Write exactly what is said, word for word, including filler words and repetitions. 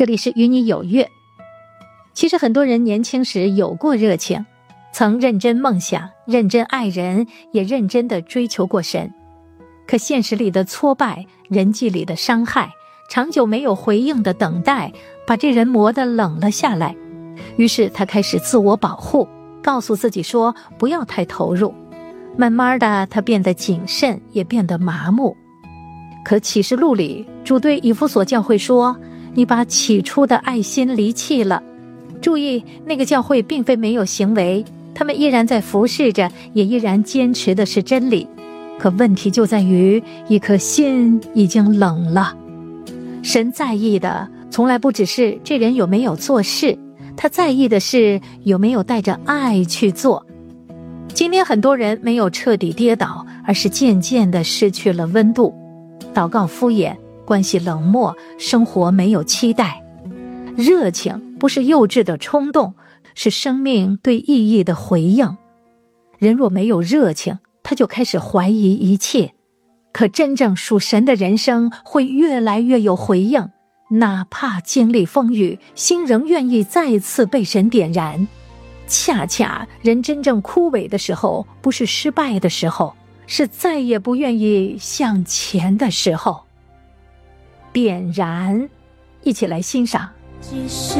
这里是与你有约。其实很多人年轻时有过热情，曾认真梦想，认真爱人，也认真地追求过神。可现实里的挫败，人际里的伤害，长久没有回应的等待，把这人磨得冷了下来。于是他开始自我保护，告诉自己说不要太投入。慢慢的，他变得谨慎，也变得麻木。可启示录里，主对以弗所教会说，你把起初的爱心离弃了。注意，那个教会并非没有行为，他们依然在服侍着，也依然坚持的是真理。可问题就在于，一颗心已经冷了。神在意的从来不只是这人有没有做事，他在意的是有没有带着爱去做。今天很多人没有彻底跌倒，而是渐渐地失去了温度，祷告敷衍，关系冷漠，生活没有期待。热情不是幼稚的冲动，是生命对意义的回应。人若没有热情，他就开始怀疑一切。可真正属神的人生会越来越有回应，哪怕经历风雨，心仍愿意再次被神点燃。恰恰人真正枯萎的时候，不是失败的时候，是再也不愿意向前的时候。点燃，一起来欣赏。